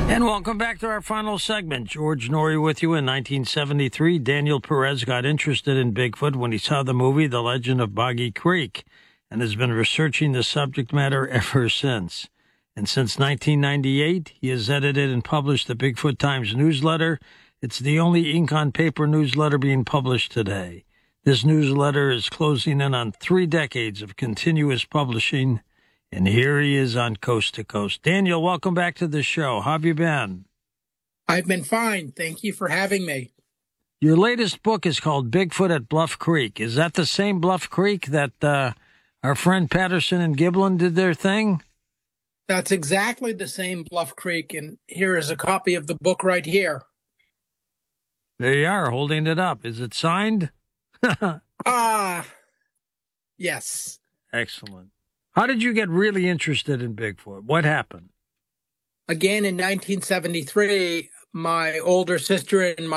And welcome back to our final segment. George Noory with you. In 1973, Daniel Perez got interested in Bigfoot when he saw the movie The Legend of Boggy Creek and has been researching the subject matter ever since. And since 1998, he has edited and published the Bigfoot Times newsletter. It's the only ink-on-paper newsletter being published today. This newsletter is closing in on 3 decades of continuous publishing. And here he is on Coast to Coast. Daniel, welcome back to the show. How have you been? I've been fine. Thank you for having me. Your latest book is called Bigfoot at Bluff Creek. Is that the same Bluff Creek that our friend Patterson and Giblin did their thing? That's exactly the same Bluff Creek, and here is a copy of the book right here. There you are, holding it up. Is it signed? Yes. Excellent. How did you get really interested in Bigfoot? What happened? Again, in 1973, my older sister and